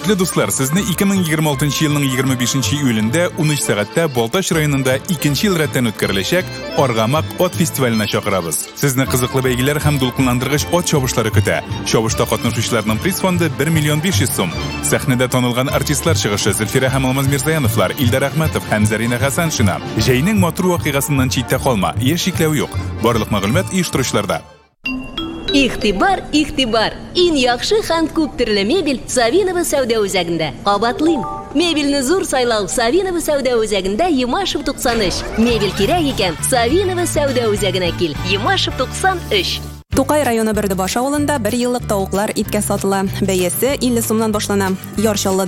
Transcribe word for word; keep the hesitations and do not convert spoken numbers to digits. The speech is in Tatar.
Hürmetli dostlar, sizni ikki ming yigirma oltinchi yilning yigirma beshinchi iyulida o'n uch soatda Boltash rayonida ikkinchi yil ratdan o'tkazilajak Org'amaq ot festivalini chaqiramiz. Sizni qiziqli belgilar ham to'lqinlantirgich ot chopushlari kuta. Chopushda qatnashuvchilarning priz fondi bir million besh yuz so'm. Sahnada tanilgan artistlar chiqishi Zulfira Hamolmaz Mirzayanovlar, Ildar Ahmatov ham Zarina Hasanshina. Jayning motor voqeasidan chetda qolma, yer cheklavi yo'q. Barliq ma'lumot uyushtirishlarda. Ихтибар, ихтибар. Ин яхшы һәм күп төрле мебель Савинова сәүдә үзәгендә. Кабатлыйм. Мебельне зур сайлау Савинова сәүдә үзәгендә Ямашев туксан өч. Мебель кирәк икән Савинова сәүдә үзәгенә кил. Ямашев туксан өч. Тукай районы Бердебаш авылында бер еллык тавыклар иткә сатыла. Бәясе илле сумнан башлана. Ярчаллы